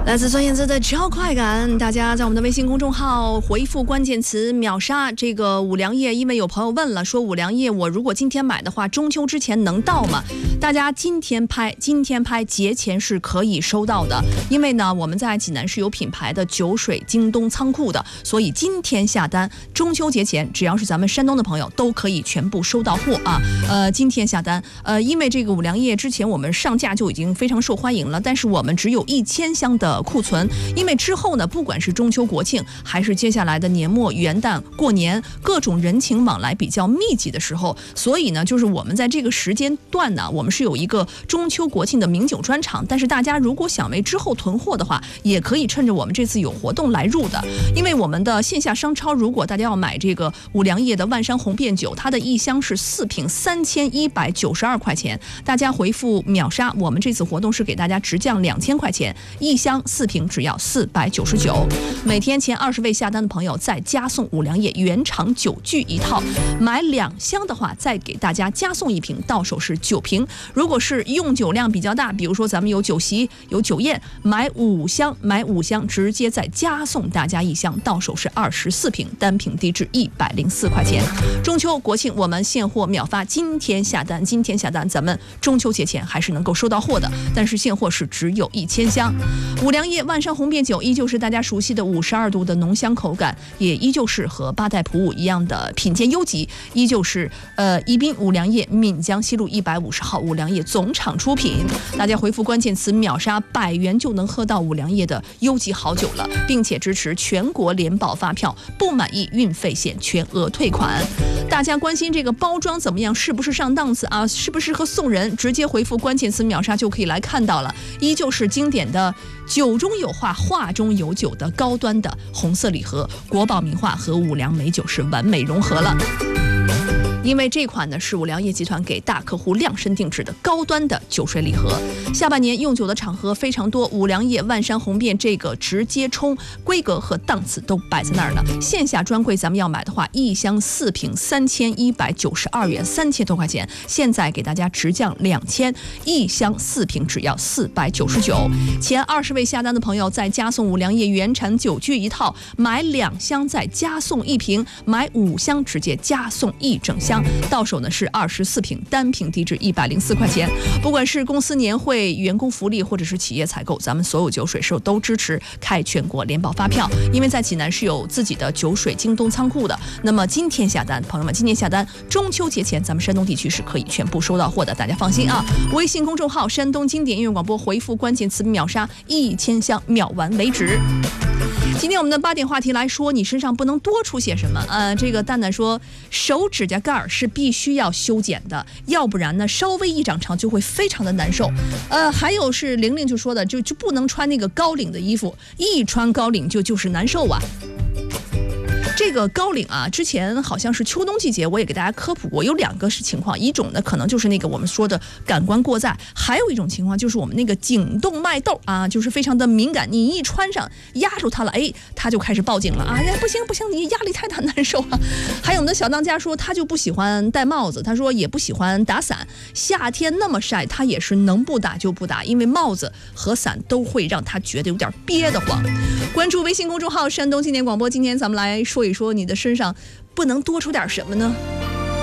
来自孙燕姿的超快感，大家在我们的微信公众号回复关键词秒杀这个五粮液，因为有朋友问了，说五粮液我如果今天买的话，中秋之前能到吗？大家今天拍，节前是可以收到的，因为呢我们在济南是有品牌的酒水京东仓库的，所以今天下单，中秋节前只要是咱们山东的朋友都可以全部收到货啊。今天下单，因为这个五粮液之前我们上架就已经非常受欢迎了，但是我们只有1000箱的库存，因为之后呢，不管是中秋国庆，还是接下来的年末元旦过年，各种人情往来比较密集的时候，所以呢，就是我们在这个时间段呢，我们是有一个中秋国庆的名酒专场，但是大家如果想为之后囤货的话，也可以趁着我们这次有活动来入的，因为我们的线下商超，如果大家要买这个五粮液的万山红遍酒，它的一箱是4瓶3192块钱，大家回复秒杀，我们这次活动是给大家直降2000块钱，一箱4瓶只要499，每天前20位下单的朋友再加送五粮液原厂酒具一套，买2箱的话再给大家加送1瓶，到手是9瓶。如果是用酒量比较大，比如说咱们有酒席有酒宴，买5箱直接再加送大家1箱，到手是24瓶，单瓶低至104块钱。中秋国庆我们现货秒发，今天下单，咱们中秋节前还是能够收到货的，但是现货是只有1000箱。五粮液万山红遍酒依旧是大家熟悉的52度的浓香口感，也依旧是和八代普洱一样的品鉴优级，依旧是宜宾五粮液闽江西路150号五粮液总厂出品。大家回复关键词秒杀，100元就能喝到五粮液的优级好酒了，并且支持全国联保发票，不满意运费险全额退款。大家关心这个包装怎么样，是不是上档次啊？适不适合送人？直接回复关键词秒杀就可以来看到了，依旧是经典的酒中有画，画中有酒的高端的红色礼盒，国宝名画和五粮美酒是完美融合了。因为这款呢是五粮液集团给大客户量身定制的高端的酒水礼盒，下半年用酒的场合非常多，五粮液万山红遍这个直接冲规格和档次都摆在那儿了。线下专柜咱们要买的话，一箱4瓶3192元，3000多块钱，现在给大家直降2000，一箱4瓶只要499。前20位下单的朋友再加送五粮液原产酒具一套，买2箱再加送1瓶，买5箱直接加送1整箱。到手呢是24瓶，单瓶低至104块钱。不管是公司年会、员工福利，或者是企业采购，咱们所有酒水是都支持开全国联保发票，因为在济南是有自己的酒水京东仓库的。那么今天下单，朋友们，今天下单，中秋节前咱们山东地区是可以全部收到货的，大家放心啊！微信公众号山东经典音乐广播，回复关键词秒杀，1000箱秒完为止。今天我们的8点话题来说，你身上不能多出些什么？这个蛋蛋说，手指甲盖是必须要修剪的，要不然呢，稍微一长长就会非常的难受。还有是玲玲就说的，就不能穿那个高领的衣服，一穿高领就是难受啊。这个高领啊，之前好像是秋冬季节，我也给大家科普过，有2个情况，一种呢可能就是那个我们说的感官过载，还有一种情况就是我们那个颈动脉窦啊，就是非常的敏感，你一穿上压住它了，它就开始报警了啊！不行，你压力太大，难受啊。还有呢，小当家说他就不喜欢戴帽子，他说也不喜欢打伞，夏天那么晒，他也是能不打就不打，因为帽子和伞都会让他觉得有点憋得慌。关注微信公众号山东经典广播，今天咱们来说一说你的身上不能多出点什么呢？